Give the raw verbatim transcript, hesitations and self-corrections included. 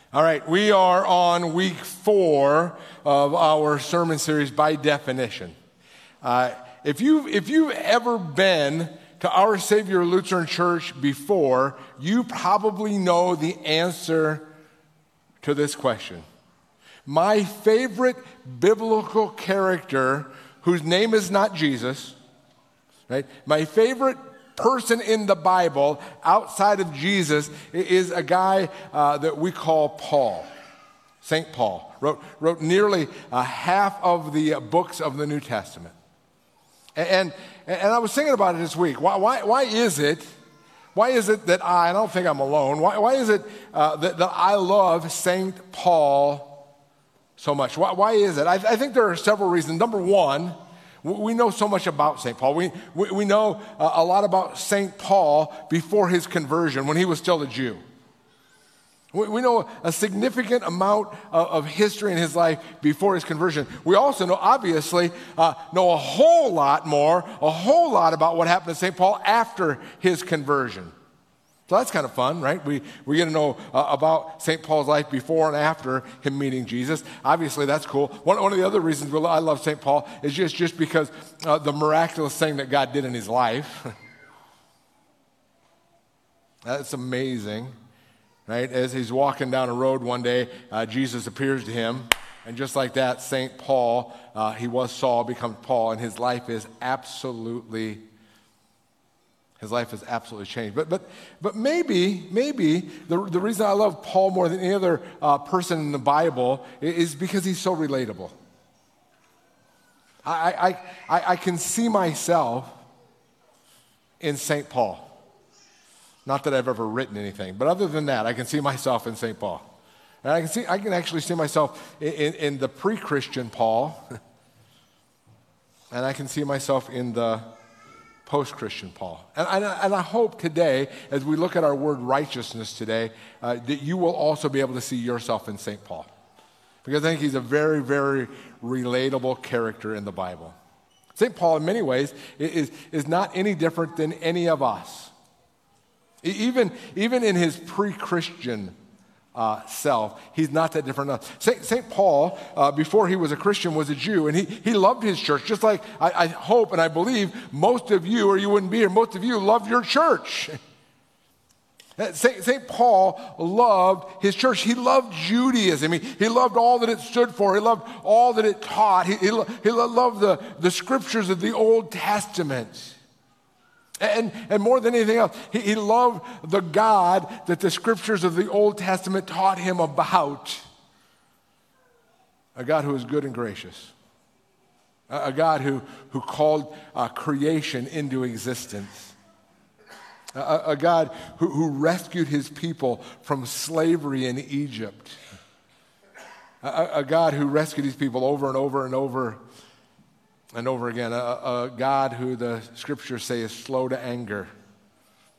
All right, we are on week four of our sermon series, By Definition. Uh, if you've, if you've ever been to Our Savior Lutheran Church before, you probably know the answer to this question. My favorite biblical character, whose name is not Jesus, right? My favorite person in the Bible outside of Jesus is a guy uh, that we call Paul. Saint Paul wrote, wrote nearly uh, half of the uh, books of the New Testament. And, and, and I was thinking about it this week. Why, why, why is it, why is it that I, I don't think I'm alone, why, why is it uh, that, that I love Saint Paul so much? Why, why is it? I, I think there are several reasons. Number one, we know so much about Saint Paul. We, we, we know a lot about Saint Paul before his conversion, when he was still a Jew. We, we know a significant amount of, of history in his life before his conversion. We also know, obviously, uh, know a whole lot more, a whole lot about what happened to Saint Paul after his conversion. So that's kind of fun, right? We, we get to know uh, about Saint Paul's life before and after him meeting Jesus. Obviously, that's cool. One, one of the other reasons I love Saint Paul is just, just because uh, the miraculous thing that God did in his life. That's amazing, right? As he's walking down a road one day, uh, Jesus appears to him. And just like that, Saint Paul, uh, he was Saul, becomes Paul, and his life is absolutely His life has absolutely changed. But but but maybe, maybe the, the reason I love Paul more than any other uh, person in the Bible is because he's so relatable. I, I, I, I can see myself in Saint Paul. Not that I've ever written anything, but other than that, I can see myself in Saint Paul. And I can see I can actually see myself in, in, in the pre-Christian Paul, and I can see myself in the post-Christian Paul. And, and, and I hope today, as we look at our word righteousness today, uh, that you will also be able to see yourself in Saint Paul. Because I think he's a very, very relatable character in the Bible. Saint Paul, in many ways, is, is not any different than any of us. Even, even in his pre-Christian Uh, self, he's not that different. Saint, Saint Paul, uh, before he was a Christian, was a Jew, and he, he loved his church, just like I, I hope and I believe most of you, or you wouldn't be here, most of you love your church. Saint, Saint Paul loved his church. He loved Judaism. He, he loved all that it stood for. He loved all that it taught. He, he, he loved the, the scriptures of the Old Testament. And, and more than anything else, he, he loved the God that the scriptures of the Old Testament taught him about. A God who is good and gracious. A, a God who, who called uh, creation into existence. A, a God who, who rescued his people from slavery in Egypt. A, a God who rescued his people over and over and over and over again, a, a God who the scriptures say is slow to anger,